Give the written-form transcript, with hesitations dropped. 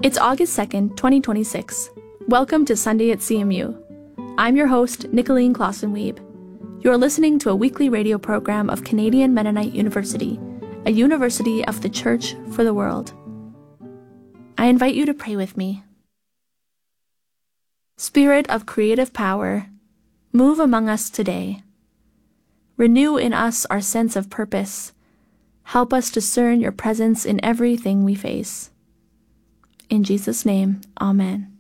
It's August 2nd, 2026. Welcome to Sunday at CMU. I'm your host, Nicolene Clausen-Weeb. You're listening to a weekly radio program of Canadian Mennonite University, a university of the Church for the world. I invite you to pray with me. Spirit of creative power, move among us today. Renew in us our sense of purpose. Help us discern your presence in everything we face. In Jesus' name, Amen.